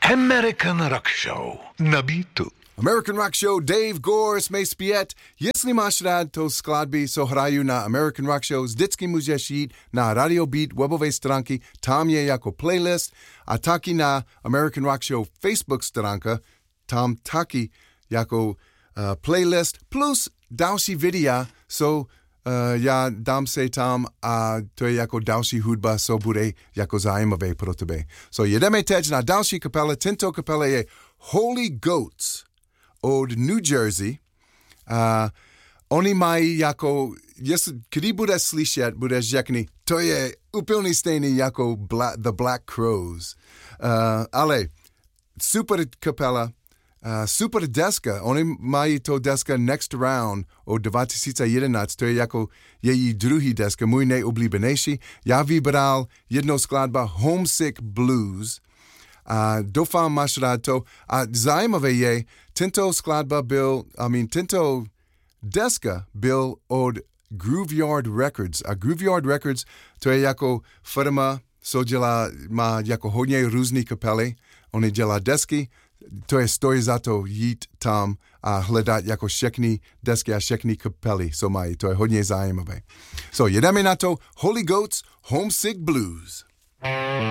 American Rock Show na Beatu. American Rock Show, Dave Gore, jsme zpět. Jestli máš rád to skladby, co hraju na American Rock Show, vždycky můžeš jít na Radio Beat webové stránky, tam je jako playlist a taky na American Rock Show Facebook stránka, tam taky jako playlist plus další videa, já dám se tam a to je jako další hudba, co bude jako zajímavé pro tebe. Jedeme teď na další kapela, tento kapela je Holy Goats od New Jersey. Oni mají jako, když budeš slyšet, budeš řekni, to je úplně stejný jako The Black Crowes. Ale super kapela, super deska, oni mají to deska Next Round od 2011, to je jako její druhý deska, můj nejoblíbenější. Já vybral jednou skladba Homesick Blues, a doufám, máš rád to. A zajímavé je, tento deska byl od Grooveyard Records. A Grooveyard Records, to je jako firma, co má jako hodně různých kapely. Oni dělá desky, to je stojí za to jít tam a hledat jako všechny desky a všechny kapely, co mají. To je hodně zajímavé. Jedeme na to Holy Goats, Homesick Blues.